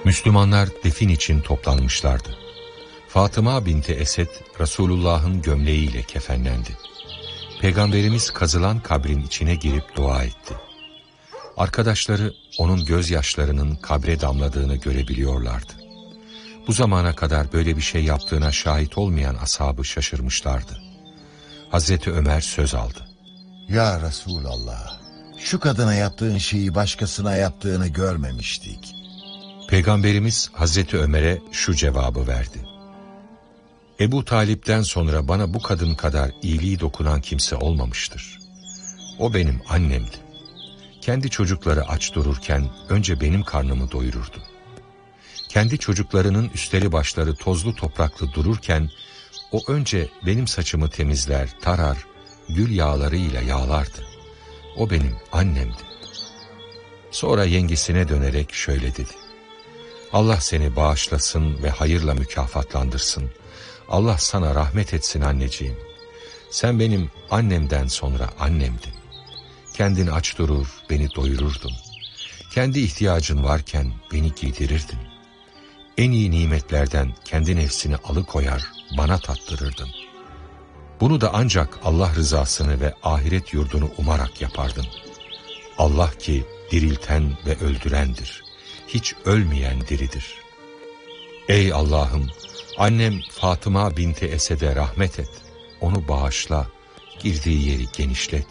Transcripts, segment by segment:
Müslümanlar defin için toplanmışlardı. Fatıma binti Esed, Resulullah'ın gömleğiyle kefenlendi. Peygamberimiz kazılan kabrin içine girip dua etti. Arkadaşları onun gözyaşlarının kabre damladığını görebiliyorlardı. Bu zamana kadar böyle bir şey yaptığına şahit olmayan ashabı şaşırmışlardı. Hazreti Ömer söz aldı. Ya Resulallah, şu kadına yaptığın şeyi başkasına yaptığını görmemiştik. Peygamberimiz Hazreti Ömer'e şu cevabı verdi. Ebu Talip'ten sonra bana bu kadın kadar iyiliği dokunan kimse olmamıştır. O benim annemdi. Kendi çocukları aç dururken önce benim karnımı doyururdu. Kendi çocuklarının üstleri başları tozlu topraklı dururken o önce benim saçımı temizler, tarar, gül yağlarıyla yağlardı. O benim annemdi. Sonra yengesine dönerek şöyle dedi. Allah seni bağışlasın ve hayırla mükafatlandırsın. Allah sana rahmet etsin anneciğim. Sen benim annemden sonra annemdin. Kendin aç durur, beni doyururdun. Kendi ihtiyacın varken beni giydirirdin. En iyi nimetlerden kendi nefsini alıkoyar, bana tattırırdın. Bunu da ancak Allah rızasını ve ahiret yurdunu umarak yapardın. Allah ki dirilten ve öldürendir. Hiç ölmeyen diridir. Ey Allah'ım, annem Fatıma binti Esed'e rahmet et. Onu bağışla, girdiği yeri genişlet.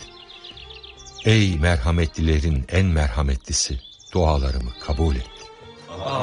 Ey merhametlilerin en merhametlisi, dualarımı kabul et.